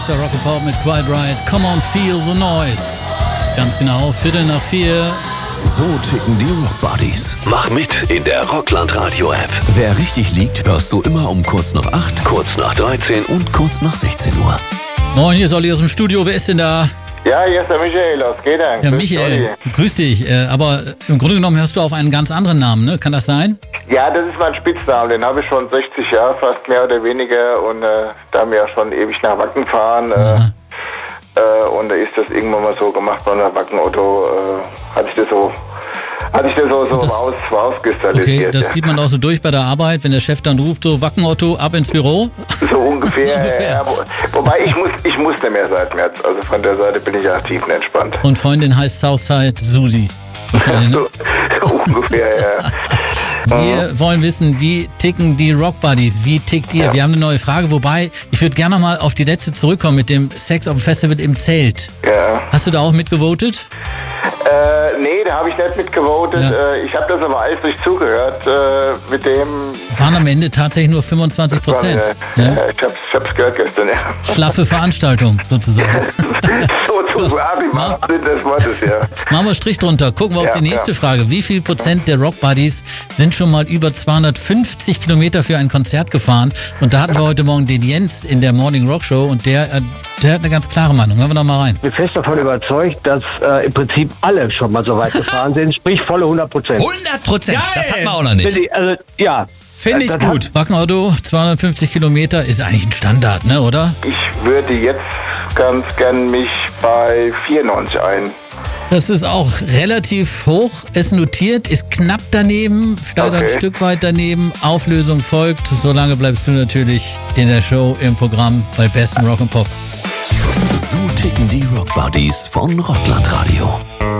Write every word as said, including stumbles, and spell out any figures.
Bester Rock and Pop mit Quiet Riot. Come on, feel the noise. Ganz genau, Viertel nach vier. So ticken die Rockbuddies. Mach mit in der Rockland Radio App. Wer richtig liegt, hörst du immer um kurz nach acht, Kurz nach dreizehn. und kurz nach sechzehn Uhr. Moin, hier ist Olli aus dem Studio. Wer ist denn da? Ja, hier ist der Michael, was geht denn? Ja, Grüß Michael. Olli. Grüß dich. Äh, aber im Grunde genommen hörst du auf einen ganz anderen Namen, ne? Kann das sein? Ja, das ist mein Spitzname, den habe ich schon sechzig Jahre, fast mehr oder weniger. Und äh, da wir ja schon ewig nach Wacken fahren. Äh, äh, und da ist das irgendwann mal so gemacht bei einer Wacken-Otto. Äh, hatte ich das so... Hatte ich das so, so Das- raus, rauskristallisiert. Okay, das ja. sieht man auch so durch bei der Arbeit, wenn der Chef dann ruft, so Wacken-Otto, ab ins Büro. So ungefähr. So ungefähr. Ja, wo, wobei ich muss, ich musste mehr seit März. Also von der Seite bin ich ja tiefenentspannt. Und Freundin heißt Southside Susi. Wahrscheinlich, ne? So, so ungefähr, ja. Wir wollen wissen, wie ticken die Rockbuddies? Wie tickt ihr? Ja. Wir haben eine neue Frage, wobei ich würde gerne noch mal auf die letzte zurückkommen mit dem Sex auf dem Festival im Zelt. Ja. Hast du da auch mitgevotet? Äh, nee, da habe ich nicht mitgevotet. Ja. Äh, ich habe das aber eifrig zugehört. Äh, mit dem... Waren am Ende tatsächlich nur fünfundzwanzig Prozent. Ja, Ja? ja, ich hab's, ich hab's gehört gestern, ja. Schlaffe Veranstaltung sozusagen. so zu Abi Ma- Sinn des Wortes, ja. Machen wir Strich drunter. Gucken wir auf Ja, die nächste ja. Frage. Wie viel Prozent der Rockbuddies sind schon mal über zweihundertfünfzig Kilometer für ein Konzert gefahren? Und da hatten wir heute Morgen den Jens in der Morning Rock Show und der, äh, der hat eine ganz klare Meinung. Hören wir noch mal rein. Ich bin fest davon überzeugt, dass äh, im Prinzip alle schon mal so weit gefahren sind, sprich volle hundert Prozent. hundert Prozent, das hat man auch noch nicht. Also, ja. Finde ich Das gut. Wackenauto, zweihundertfünfzig Kilometer ist eigentlich ein Standard, ne, oder? Ich würde jetzt ganz gern mich bei vierundneunzig ein. Das ist auch relativ hoch. Es notiert, ist knapp daneben, vielleicht ein Okay. Stück weit daneben. Auflösung folgt. Solange bleibst du natürlich in der Show, im Programm bei Besten Rock and Pop. So ticken die Rockbuddies von Rockland Radio.